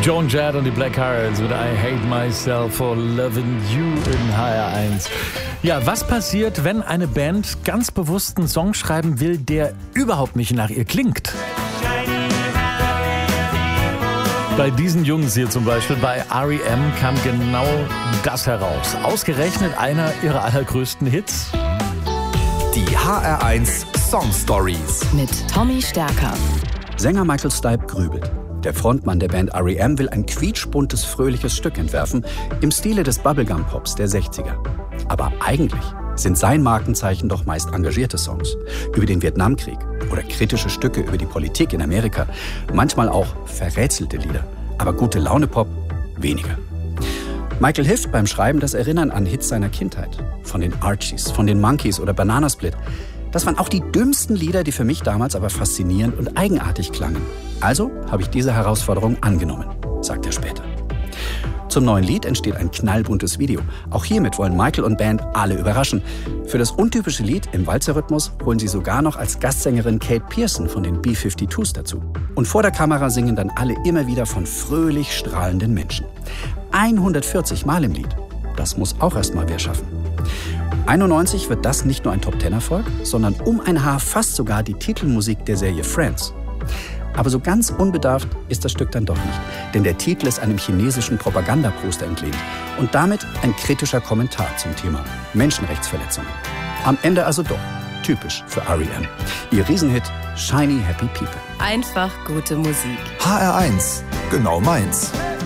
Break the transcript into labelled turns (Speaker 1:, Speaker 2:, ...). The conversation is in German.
Speaker 1: Joan Jett und die Blackhearts mit I Hate Myself for Loving You in HR1. Ja, was passiert, wenn eine Band ganz bewusst einen Song schreiben will, der überhaupt nicht nach ihr klingt? Bei diesen Jungs hier zum Beispiel, bei R.E.M. kam genau das heraus. Ausgerechnet einer ihrer allergrößten Hits.
Speaker 2: Die HR1 Song Stories
Speaker 3: mit Tommy Stärker.
Speaker 4: Sänger Michael Stipe grübelt. Der Frontmann der Band R.E.M. will ein quietschbuntes, fröhliches Stück entwerfen im Stile des Bubblegum-Pops der 60er. Aber eigentlich sind sein Markenzeichen doch meist engagierte Songs über den Vietnamkrieg oder kritische Stücke über die Politik in Amerika. Manchmal auch verrätselte Lieder, aber gute Laune-Pop weniger. Michael hilft beim Schreiben das Erinnern an Hits seiner Kindheit. Von den Archies, von den Monkees oder Banana Split. Das waren auch die dümmsten Lieder, die für mich damals aber faszinierend und eigenartig klangen. Also habe ich diese Herausforderung angenommen, sagt er später. Zum neuen Lied entsteht ein knallbuntes Video. Auch hiermit wollen Michael und Band alle überraschen. Für das untypische Lied im Walzerrhythmus holen sie sogar noch als Gastsängerin Kate Pierson von den B-52s dazu. Und vor der Kamera singen dann alle immer wieder von fröhlich strahlenden Menschen. 140 Mal im Lied. Das muss auch erst mal wer schaffen. 91 wird das nicht nur ein Top-10-Erfolg, sondern um ein Haar fast sogar die Titelmusik der Serie Friends. Aber so ganz unbedarft ist das Stück dann doch nicht, denn der Titel ist einem chinesischen Propagandaposter entlehnt und damit ein kritischer Kommentar zum Thema Menschenrechtsverletzungen. Am Ende also doch typisch für R.E.M. Ihr Riesenhit Shiny Happy People.
Speaker 3: Einfach gute Musik.
Speaker 2: HR1, genau meins.